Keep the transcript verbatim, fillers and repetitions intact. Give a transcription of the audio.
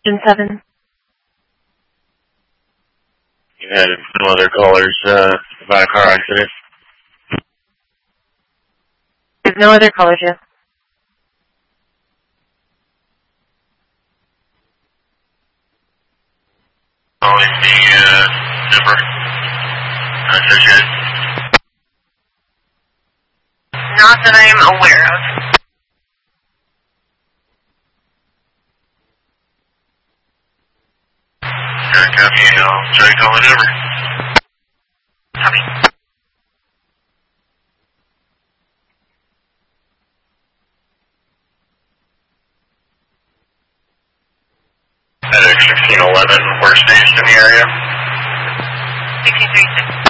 seven. You had no other callers uh, about a car accident? There's no other callers yet. Always the uh, number associated? Not that I am aware of. Okay, copy. I'll try calling over. Copy. FedEx sixteen eleven, workstation in the area? sixteen thirty-six.